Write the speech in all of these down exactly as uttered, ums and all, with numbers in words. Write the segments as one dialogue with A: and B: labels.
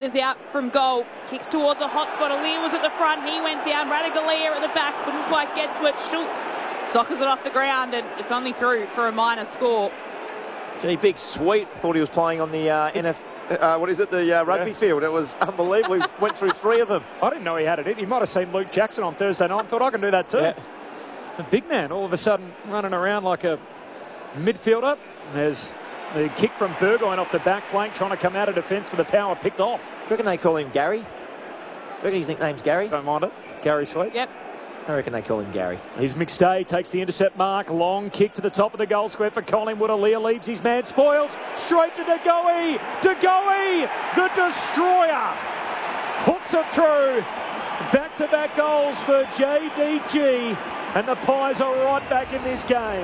A: is out from goal. Kicks towards a hot spot. Aaliyah was at the front. He went down. Radaglia at the back. Couldn't quite get to it. Schultz soccers it off the ground, and it's only through for a minor score.
B: Gee, big sweet. Thought he was playing on the uh, N F. Uh, what is it? The uh, rugby yeah. field. It was unbelievable. He went through three of them.
C: I didn't know he had it in. He might have seen Luke Jackson on Thursday night and thought, I can do that too. Yeah. A big man all of a sudden running around like a midfielder. There's the kick from Burgoyne off the back flank, trying to come out of defence for the Power, picked off.
B: Do you reckon they call him Gary? Do you reckon his nickname's Gary?
C: Don't mind it. Gary Sweet.
A: Yep.
B: I reckon they call him Gary.
C: Here's McStay, takes the intercept mark. Long kick to the top of the goal square for Collingwood. Aaliyah leaves his man. Spoils. Straight to DeGoey. DeGoey, the destroyer. Hooks it through. Back-to-back goals for J D G. And the Pies are right back in this game.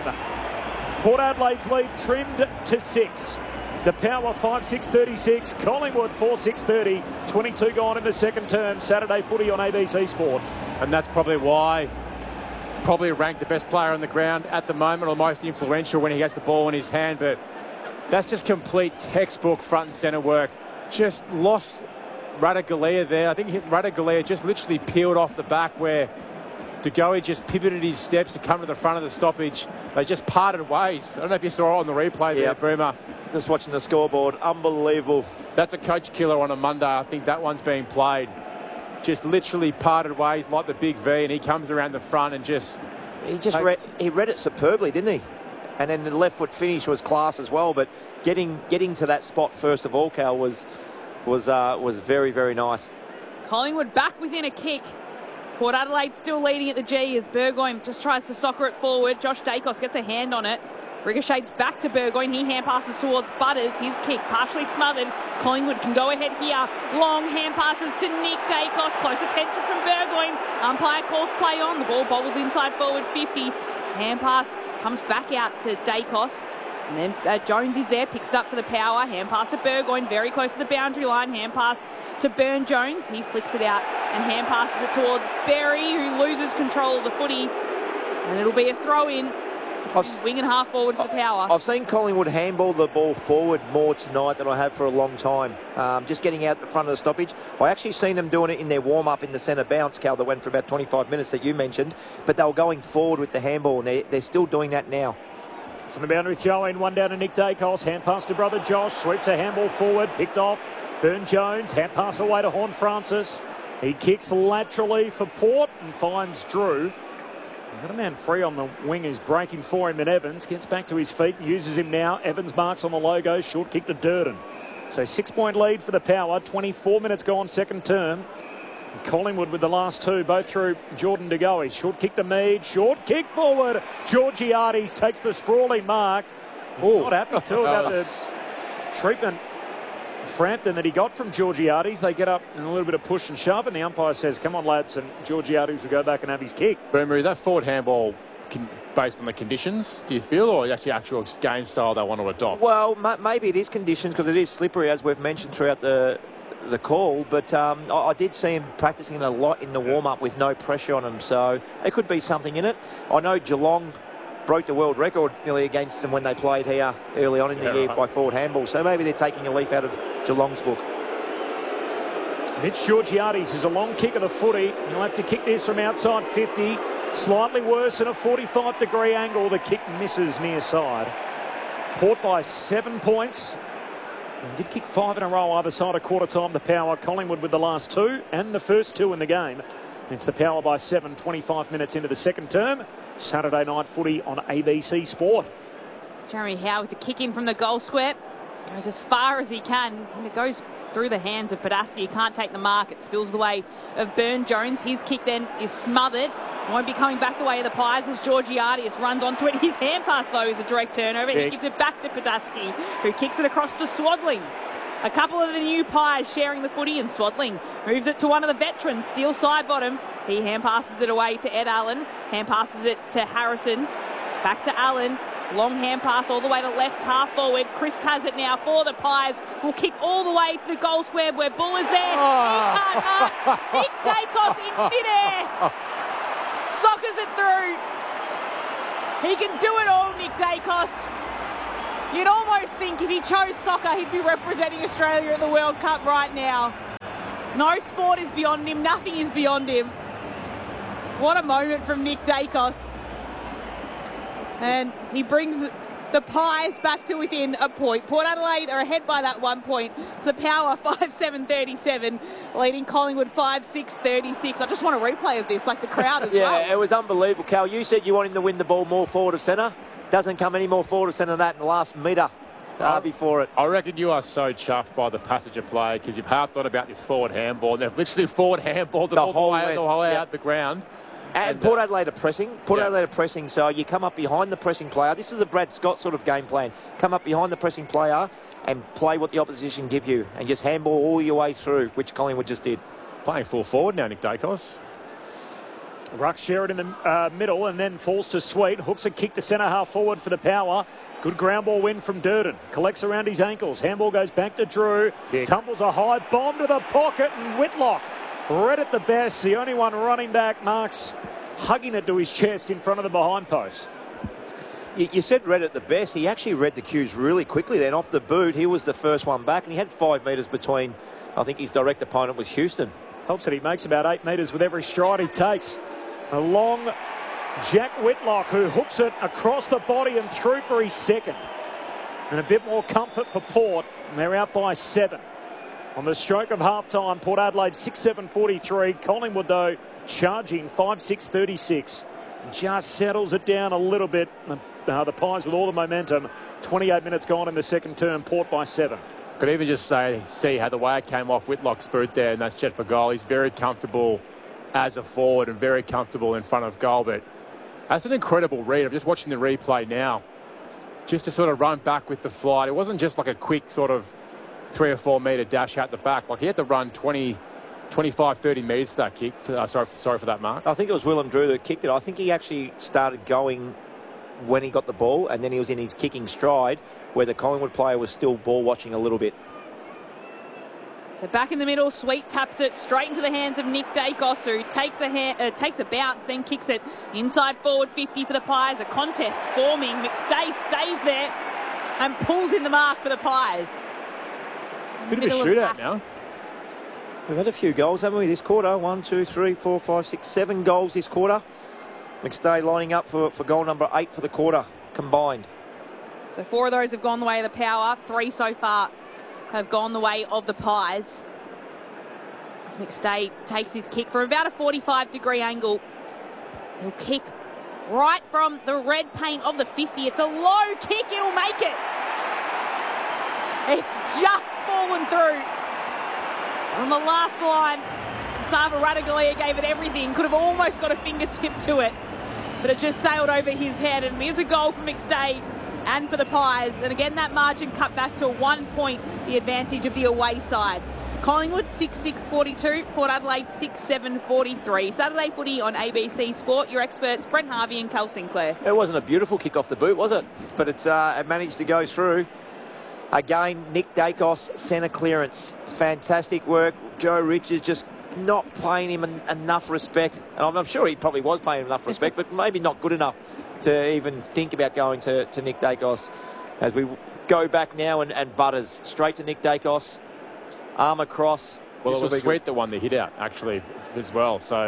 C: Port Adelaide's lead trimmed to six. The Power five six thirty-six. Collingwood four six thirty. twenty-two gone in the second term. Saturday footy on A B C Sport.
D: And that's probably why probably ranked the best player on the ground at the moment, or most influential when he gets the ball in his hand. But that's just complete textbook front and centre work. Just lost Radaglia there. I think Radaglia just literally peeled off the back where DeGoey just pivoted his steps to come to the front of the stoppage. They just parted ways. I don't know if you saw it on the replay
B: yep.
D: there, Boomer.
B: Just watching the scoreboard. Unbelievable.
D: That's a coach killer on a Monday. I think that one's being played. Just literally parted ways like the big V, and he comes around the front and just...
B: He just read, he read it superbly, didn't he? And then the left foot finish was class as well, but getting getting to that spot first of all, Cal, was, was, uh, was very, very nice.
A: Collingwood back within a kick. Port Adelaide still leading at the G as Burgoyne just tries to soccer it forward. Josh Dacos gets a hand on it. Ricochets back to Burgoyne. He hand passes towards Butters. His kick partially smothered. Collingwood can go ahead here. Long hand passes to Nick Dacos. Close attention from Burgoyne. Umpire calls play on. The ball bobbles inside forward fifty. Hand pass comes back out to Dacos. And then uh, Jones is there, picks it up for the Power. Hand pass to Burgoyne, very close to the boundary line. Hand pass to Burn Jones. He flicks it out and hand passes it towards Berry, who loses control of the footy. And it'll be a throw-in. Wing and half forward for the Power.
B: I've seen Collingwood handball the ball forward more tonight than I have for a long time. Um, just getting out the front of the stoppage. I actually seen them doing it in their warm-up in the centre bounce, Cal, that went for about twenty-five minutes that you mentioned. But they were going forward with the handball, and they're, they're still doing that now.
C: From the boundary throw in, one down to Nick Dacos. Hand pass to brother Josh. Sweeps a handball forward. Picked off. Burn Jones. Hand pass away to Horn Francis. He kicks laterally for Port and finds Drew. Got a man free on the wing who's breaking for him, and Evans gets back to his feet and uses him now. Evans marks on the logo. Short kick to Durden. So six-point lead for the Power. twenty-four minutes gone second term. Collingwood with the last two, both through Jordan DeGoey. Short kick to Mead. Short kick forward. Georgiades takes the sprawling mark. Ooh. Not happy too about the treatment Frampton that he got from Georgiades. They get up in a little bit of push and shove, and the umpire says, come on, lads, and Georgiades will go back and have his kick.
D: Boomer, is that forward handball based on the conditions, do you feel, or actually actual game style they want to adopt?
B: Well, maybe it is conditions because it is slippery, as we've mentioned throughout the the call, but um, I, I did see him practicing a lot in the warm-up with no pressure on him, so there could be something in it. I know Geelong broke the world record nearly against them when they played here early on in the yeah, year right. by forward handball, so maybe they're taking a leaf out of Geelong's book.
C: Mitch Georgiades is a long kick of the footy. He'll have to kick this from outside fifty. Slightly worse than a forty-five degree angle. The kick misses near side. Port by seven points. And did kick five in a row either side of quarter time. The Power. Collingwood with the last two and the first two in the game. It's the Power by seven, twenty-five minutes into the second term. Saturday night footy on A B C Sport.
A: Jeremy Howe with the kick in from the goal square. Goes as far as he can, and it goes through the hands of Padaski. He can't take the mark. It spills the way of Burn Jones. His kick then is smothered. Won't be coming back the way of the Pies as Georgiades runs onto it. His hand pass, though, is a direct turnover. He gives it back to Padaski, who kicks it across to Swadling. A couple of the new Pies sharing the footy, and Swadling moves it to one of the veterans, Steele side bottom. He hand passes it away to Ed Allen. Hand passes it to Harrison. Back to Allen. Long hand pass all the way to left half forward. Crisp has it now for the Pies. Will kick all the way to the goal square where Bull is there. Oh. He can't mark. Nick Dacos in midair. Soccers it through. He can do it all, Nick Dacos. You'd almost think if he chose soccer, he'd be representing Australia at the World Cup right now. No sport is beyond him. Nothing is beyond him. What a moment from Nick Daicos. And he brings the Pies back to within a point. Port Adelaide are ahead by that one point. It's the Power five seven thirty-seven, leading Collingwood five six thirty-six. I just want a replay of this, like the crowd as
B: yeah,
A: well.
B: Yeah, it was unbelievable, Cal. You said you want him to win the ball more forward of centre. Doesn't come any more forward of centre than that in the last metre uh, before it.
D: I reckon you are so chuffed by the passage of play because you've half thought about this forward handball. And they've literally forward handballed the,
B: The
D: ball
B: whole
D: way,
B: length,
D: the whole way
B: yeah.
D: out the ground.
B: And,
D: And,
B: Port
D: uh,
B: Adelaide are pressing. Port
D: yeah.
B: Adelaide are pressing, so you come up behind the pressing player. This is a Brad Scott sort of game plan. Come up behind the pressing player and play what the opposition give you and just handball all your way through, which Collingwood just did.
D: Playing full forward now, Nick Daicos.
C: Ruck Sherrod in the uh, middle and then falls to Sweet. Hooks a kick to centre half forward for the Power. Good ground ball win from Durden. Collects around his ankles. Handball goes back to Drew.
D: Kick.
C: Tumbles a high bomb to the pocket and Whitlock. Read it the best. The only one running back. Marks hugging it to his chest in front of the behind post.
B: You, you said read it the best. He actually read the cues really quickly then. Off the boot, he was the first one back and he had five metres between, I think his direct opponent was Houston.
C: Helps that he makes about eight metres with every stride he takes. A long Jack Whitlock who hooks it across the body and through for his second. And a bit more comfort for Port. And they're out by seven. On the stroke of half-time, Port Adelaide six seven forty-three. Collingwood, though, charging five six thirty-six. Just settles it down a little bit. Uh, the Pies with all the momentum. twenty-eight minutes gone in the second term. Port by seven.
D: Could even just say, see how the way it came off Whitlock's boot there, and that's Jet for goal. He's very comfortable as a forward and very comfortable in front of goal. But that's an incredible read. I'm just watching the replay now. Just to sort of run back with the flight. It wasn't just like a quick sort of three or four metre dash out the back. Like he had to run twenty, twenty-five, thirty metres for that kick. Uh, sorry, for, sorry for that mark.
B: I think it was Willem Drew that kicked it. I think he actually started going when he got the ball and then he was in his kicking stride where the Collingwood player was still ball watching a little bit.
A: So back in the middle, Sweet taps it straight into the hands of Nick Daicos, who takes a, ha uh, takes a bounce, then kicks it inside forward fifty for the Pies. A contest forming. McStay stays there and pulls in the mark for the Pies.
D: Bit of a shootout now.
B: We've had a few goals, haven't we, this quarter? One, two, three, four, five, six, seven goals this quarter. McStay lining up for, for goal number eight for the quarter combined.
A: So four of those have gone the way of the Power. Three so far have gone the way of the Pies. As McStay takes his kick from about a forty-five degree angle. He'll kick right from the red paint of the fifty. It's a low kick. It'll make it. It's just fallen through. On the last line, Sava Ratugolea gave it everything. Could have almost got a fingertip to it. But it just sailed over his head. And here's a goal for McStay and for the Pies. And again, that margin cut back to one point, the advantage of the away side. Collingwood six six forty-two, Port Adelaide six seven forty-three. Saturday footy on A B C Sport. Your experts, Brent Harvey and Cal Sinclair.
B: It wasn't a beautiful kick off the boot, was it? But it's uh, it managed to go through. Again, Nick Daicos, centre clearance. Fantastic work. Joe Richards just not paying him en enough respect. And I'm, I'm sure he probably was paying him enough respect, but maybe not good enough to even think about going to, to Nick Daicos. As we go back now and, and Butters straight to Nick Daicos. Arm across.
D: Well,
B: This
D: it
B: will
D: was
B: be
D: Sweet
B: good.
D: that won the hit out, actually, as well. So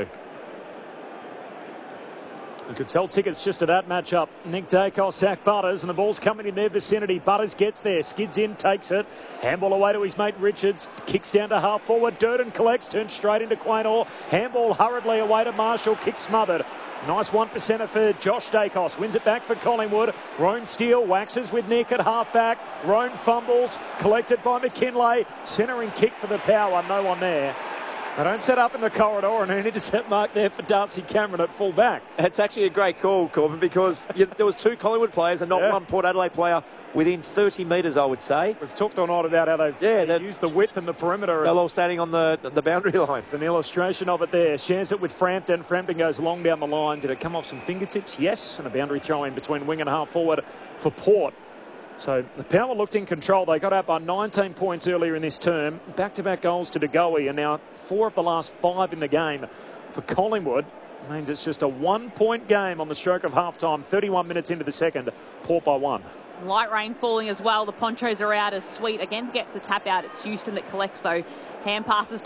C: You could sell tickets just to that matchup. Nick Daicos, Zach Butters, and the ball's coming in their vicinity. Butters gets there, skids in, takes it. Handball away to his mate Richards. Kicks down to half forward. Durden collects, turns straight into Quaynor. Handball hurriedly away to Marshall. Kick smothered. Nice one percenter for Josh Daicos. Wins it back for Collingwood. Roan Steele waxes with Nick at half-back. Roan fumbles. Collected by McKinlay. Centering kick for the Power. No one there. They don't set up in the corridor, and an intercept mark there for Darcy Cameron at full back.
B: It's actually a great call, Corbin, because you, there was two Collingwood players and not
C: Yeah.
B: one Port Adelaide player within thirty metres, I would say.
C: We've talked all night about how they've
B: Yeah,
C: they
B: that-
C: used the width and the perimeter.
B: They're all standing on the, the boundary line.
C: It's an illustration of it there. Shares it with Frampton. Frampton goes long down the line. Did it come off some fingertips? Yes. And a boundary throw in between wing and half forward for Port. So the Power looked in control. They got out by nineteen points earlier in this term. Back-to-back goals to De Goey, and now four of the last five in the game for Collingwood. Means it's just a one-point game on the stroke of half-time. thirty-one minutes into the second. Port by one.
A: Light rain falling as well. The ponchos are out as Sweet again gets the tap out. It's Houston that collects though. Hand passes to